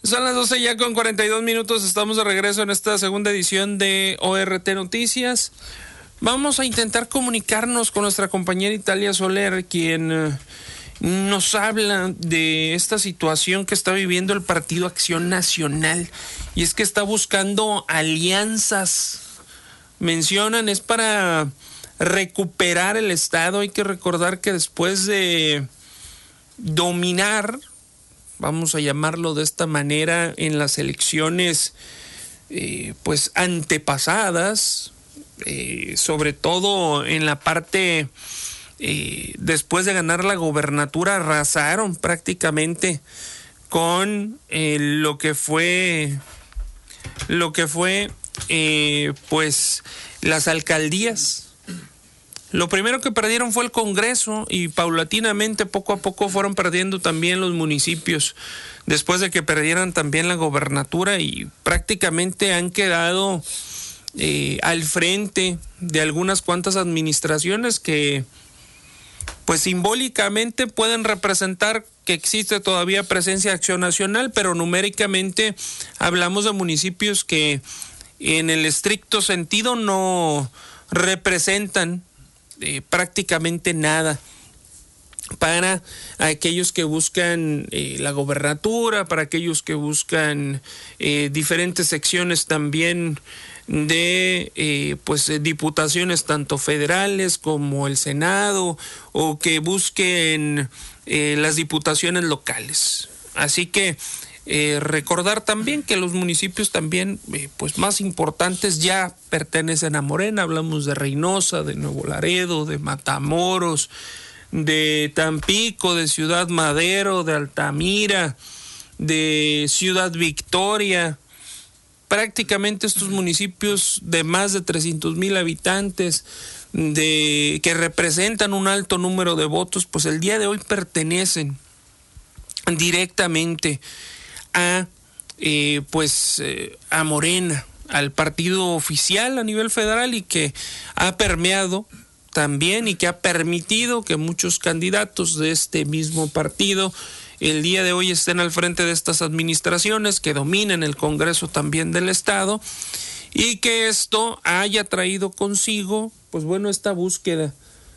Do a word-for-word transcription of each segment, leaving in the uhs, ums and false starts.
Son las doce ya con cuarenta y dos minutos, estamos de regreso en esta segunda edición de O R T Noticias. Vamos a intentar comunicarnos con nuestra compañera Italia Soler, quien eh, nos habla de esta situación que está viviendo el Partido Acción Nacional, y es que está buscando alianzas. Mencionan, es para recuperar el Estado. Hay que recordar que después de dominar, vamos a llamarlo de esta manera, en las elecciones eh, pues antepasadas, eh, sobre todo en la parte eh, después de ganar la gobernatura, arrasaron prácticamente con eh, lo que fue lo que fue eh, pues las alcaldías. Lo primero que perdieron fue el Congreso y paulatinamente, poco a poco, fueron perdiendo también los municipios, después de que perdieran también la gobernatura, y prácticamente han quedado eh, al frente de algunas cuantas administraciones que pues simbólicamente pueden representar que existe todavía presencia de Acción Nacional, pero numéricamente hablamos de municipios que en el estricto sentido no representan Eh, prácticamente nada para aquellos que buscan eh, la gobernatura, para aquellos que buscan eh, diferentes secciones también de eh, pues eh, diputaciones tanto federales como el Senado, o que busquen eh, las diputaciones locales. Así que Eh, recordar también que los municipios también eh, pues más importantes ya pertenecen a Morena. Hablamos de Reynosa, de Nuevo Laredo, de Matamoros, de Tampico, de Ciudad Madero, de Altamira, de Ciudad Victoria. Prácticamente estos municipios de más de trescientos mil habitantes, de que representan un alto número de votos, pues el día de hoy pertenecen directamente a eh, pues eh, a Morena, al partido oficial a nivel federal, y que ha permeado también y que ha permitido que muchos candidatos de este mismo partido el día de hoy estén al frente de estas administraciones, que dominen el Congreso también del Estado, y que esto haya traído consigo pues bueno esta búsqueda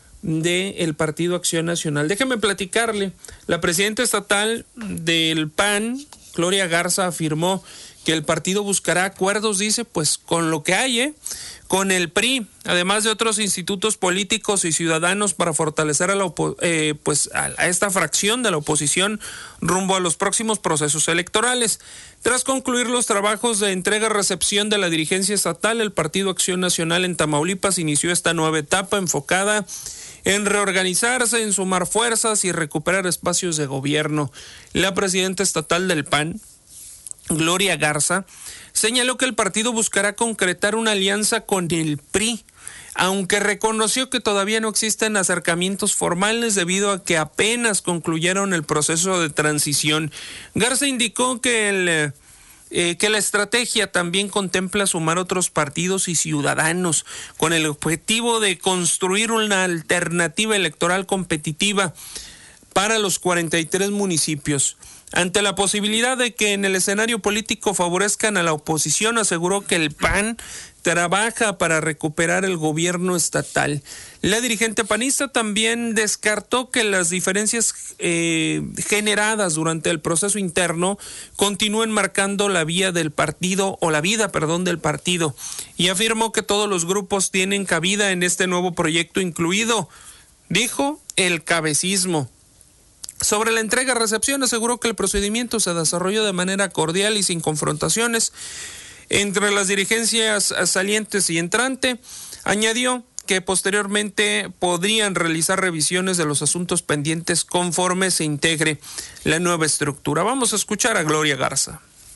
del Partido Acción Nacional. Déjeme platicarle, la presidenta estatal del P A N, Gloria Garza, afirmó que el partido buscará acuerdos, dice, pues con lo que hay, ¿eh? con el P R I, además de otros institutos políticos y ciudadanos, para fortalecer a, la opo- eh, pues a, a esta fracción de la oposición rumbo a los próximos procesos electorales. Tras concluir los trabajos de entrega-recepción de la dirigencia estatal, el Partido Acción Nacional en Tamaulipas inició esta nueva etapa enfocada en reorganizarse, en sumar fuerzas y recuperar espacios de gobierno. La presidenta estatal del P A N, Gloria Garza, señaló que el partido buscará concretar una alianza con el P R I, aunque reconoció que todavía no existen acercamientos formales debido a que apenas concluyeron el proceso de transición. Garza indicó que el Eh, que la estrategia también contempla sumar otros partidos y ciudadanos con el objetivo de construir una alternativa electoral competitiva para los cuarenta y tres municipios. Ante la posibilidad de que en el escenario político favorezcan a la oposición, aseguró que el P A N trabaja para recuperar el gobierno estatal. La dirigente panista también descartó que las diferencias eh, generadas durante el proceso interno continúen marcando la vía del partido o la vida, perdón, del partido, y afirmó que todos los grupos tienen cabida en este nuevo proyecto, incluido, dijo, el cabecismo. Sobre la entrega-recepción, aseguró que el procedimiento se desarrolló de manera cordial y sin confrontaciones entre las dirigencias salientes y entrante. Añadió que posteriormente podrían realizar revisiones de los asuntos pendientes conforme se integre la nueva estructura. Vamos a escuchar a Gloria Garza.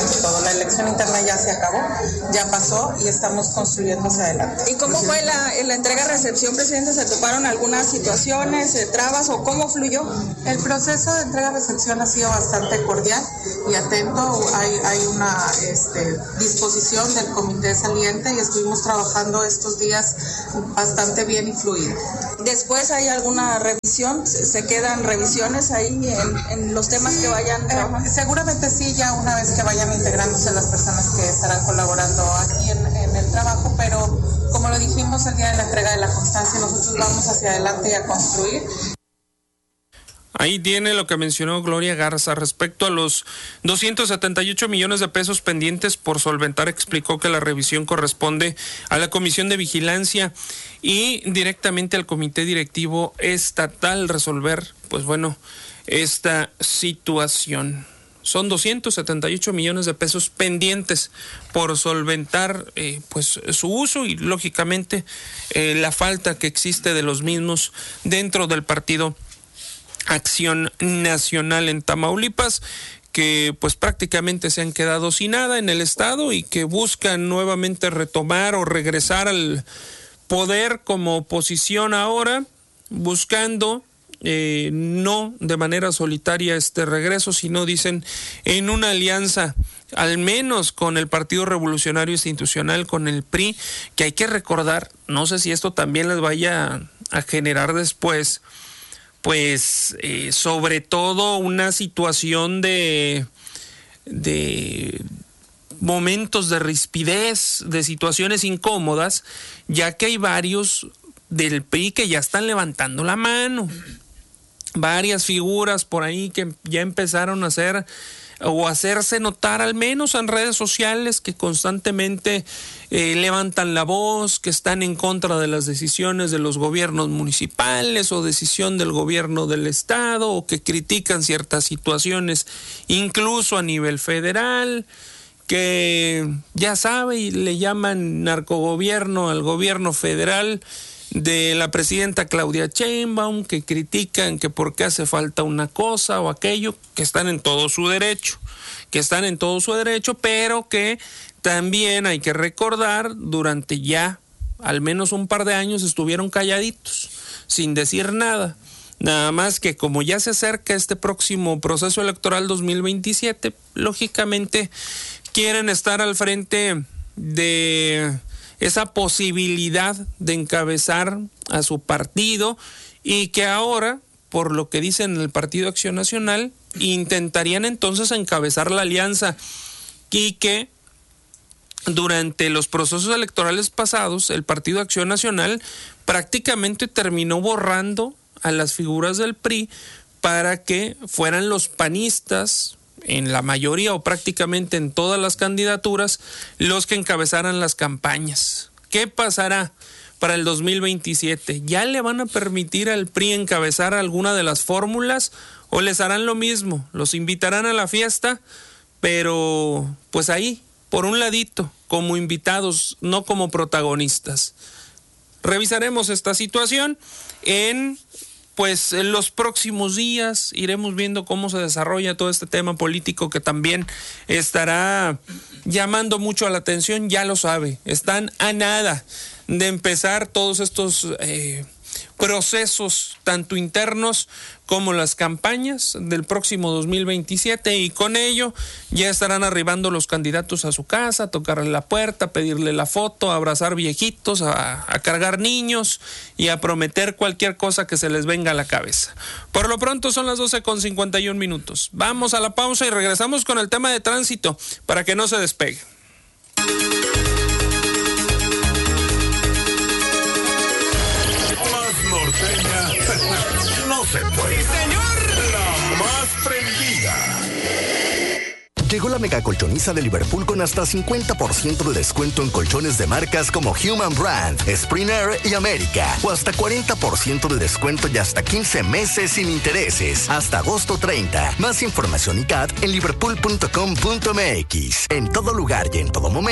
todo. La elección interna ya se acabó, ya pasó y estamos construyendo hacia adelante. ¿Y cómo fue la, la entrega-recepción, presidente? ¿Se toparon algunas situaciones, eh, trabas o cómo fluyó? El proceso de entrega-recepción ha sido bastante cordial y atento. Hay, hay una este, disposición del comité saliente y estuvimos trabajando estos días bastante bien y fluido. ¿Después hay alguna revisión? ¿Se quedan revisiones ahí en, en los temas que vayan trabajando? Eh, seguramente sí, ya una vez que vayan integrándose las personas que estarán colaborando aquí en, en el trabajo, pero como lo dijimos el día de la entrega de la constancia, nosotros vamos hacia adelante y a construir. Ahí tiene lo que mencionó Gloria Garza respecto a los doscientos setenta y ocho millones de pesos pendientes por solventar. Explicó que la revisión corresponde a la Comisión de Vigilancia y directamente al Comité Directivo Estatal resolver, pues bueno, esta situación. Son doscientos setenta y ocho millones de pesos pendientes por solventar eh, pues su uso y lógicamente eh, la falta que existe de los mismos dentro del partido Acción Nacional en Tamaulipas, que pues prácticamente se han quedado sin nada en el estado y que buscan nuevamente retomar o regresar al poder como oposición ahora, buscando eh, no de manera solitaria este regreso, sino dicen en una alianza al menos con el Partido Revolucionario Institucional, con el P R I, que hay que recordar, no sé si esto también les vaya a generar después pues eh, sobre todo una situación de, de momentos de rispidez, de situaciones incómodas, ya que hay varios del P R I que ya están levantando la mano, varias figuras por ahí que ya empezaron a hacer o hacerse notar al menos en redes sociales, que constantemente eh, levantan la voz, que están en contra de las decisiones de los gobiernos municipales o decisión del gobierno del estado, o que critican ciertas situaciones incluso a nivel federal, que ya sabe y le llaman narcogobierno al gobierno federal de la presidenta Claudia Sheinbaum, que critican que por qué hace falta una cosa o aquello, que están en todo su derecho, que están en todo su derecho, pero que también hay que recordar, durante ya al menos un par de años estuvieron calladitos, sin decir nada. Nada más que como ya se acerca este próximo proceso electoral dos mil veintisiete, lógicamente quieren estar al frente de esa posibilidad de encabezar a su partido, y que ahora, por lo que dicen el Partido Acción Nacional, intentarían entonces encabezar la alianza, y que durante los procesos electorales pasados el Partido Acción Nacional prácticamente terminó borrando a las figuras del P R I para que fueran los panistas, en la mayoría o prácticamente en todas las candidaturas, los que encabezaran las campañas. ¿Qué pasará para el dos mil veintisiete? ¿Ya le van a permitir al P R I encabezar alguna de las fórmulas o les harán lo mismo? Los invitarán a la fiesta, pero pues ahí, por un ladito, como invitados, no como protagonistas. Revisaremos esta situación en pues en los próximos días, iremos viendo cómo se desarrolla todo este tema político, que también estará llamando mucho la atención. Ya lo sabe, están a nada de empezar todos estos eh, procesos, tanto internos como las campañas del próximo dos mil veintisiete, y con ello ya estarán arribando los candidatos a su casa, a tocarle la puerta, pedirle la foto, a abrazar viejitos, a, a cargar niños y a prometer cualquier cosa que se les venga a la cabeza. Por lo pronto son las doce con cincuenta y un minutos. Vamos a la pausa y regresamos con el tema de tránsito para que no se despegue. No se puede. ¡Sí, señor! La más prendida. Llegó la mega colchoniza de Liverpool con hasta cincuenta por ciento de descuento en colchones de marcas como Human Brand, Springer y América. O hasta cuarenta por ciento de descuento y hasta quince meses sin intereses. Hasta agosto treinta. Más información y C A T en liverpool punto com punto m x. En todo lugar y en todo momento.